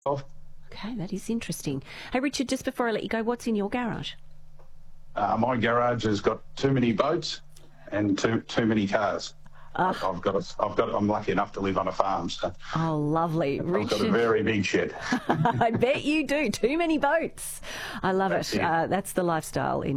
of. Okay, that is interesting. Hey, Richard, just before I let you go, what's in your garage? My garage has got too many boats and too many cars. I'm lucky enough to live on a farm, so Oh, lovely. I've got a Richard, very big shed. I bet you do. Too many boats. I love it. That's it. That's the lifestyle in